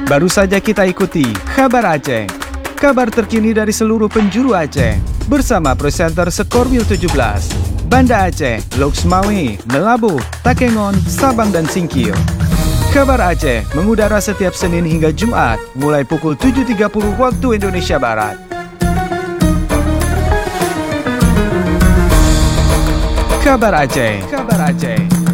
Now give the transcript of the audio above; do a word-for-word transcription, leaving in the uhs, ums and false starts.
Baru saja kita ikuti Kabar Aceh, kabar terkini dari seluruh penjuru Aceh, bersama presenter Skorwil tujuh belas, Banda Aceh, Loksmawe, Melabuh, Takengon, Sabang, dan Singkil. Kabar Aceh mengudara setiap Senin hingga Jumat, mulai pukul tujuh tiga puluh waktu Indonesia Barat. Kabar Aceh, Kabar Aceh.